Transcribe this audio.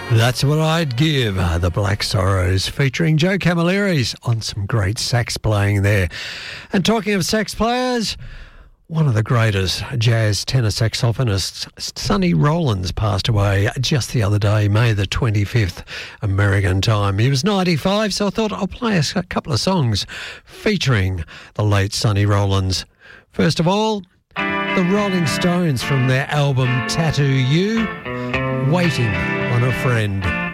That's what I'd give. The Black Sorrows featuring Joe Camilleri on some great sax playing there. And talking of sax players, one of the greatest jazz tenor saxophonists, Sonny Rollins, passed away just the other day, May the 25th, American time. He was 95, so I thought I'll play a couple of songs featuring the late Sonny Rollins. First of all, the Rolling Stones from their album Tattoo You, Waiting on a Friend.